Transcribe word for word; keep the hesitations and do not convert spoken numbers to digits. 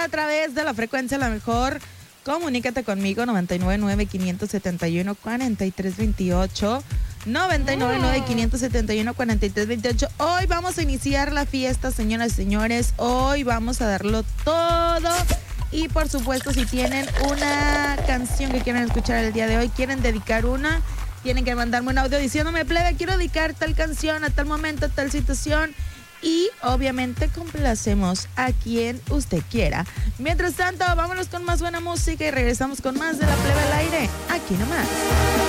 a través de la frecuencia La Mejor. Comunícate conmigo, noventa y nueve nueve, quinientos setenta y uno, cuarenta y tres veintiocho. noventa y nueve nueve, quinientos setenta y uno, cuarenta y tres veintiocho. Hoy vamos a iniciar la fiesta, señoras y señores. Hoy vamos a darlo todo. Y por supuesto, si tienen una canción que quieren escuchar el día de hoy, quieren dedicar una, tienen que mandarme un audio diciéndome, plebe, quiero dedicar tal canción a tal momento, a tal situación. Y obviamente complacemos a quien usted quiera. Mientras tanto, vámonos con más buena música y regresamos con más de La Plebe al Aire. Aquí nomás.